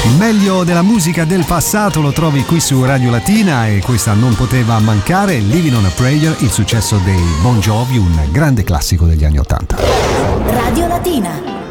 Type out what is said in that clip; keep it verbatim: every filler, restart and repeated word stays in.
Il meglio della musica del passato lo trovi qui su Radio Latina e questa non poteva mancare, Living on a Prayer, il successo dei Bon Jovi, un grande classico degli anni Ottanta. Radio Latina.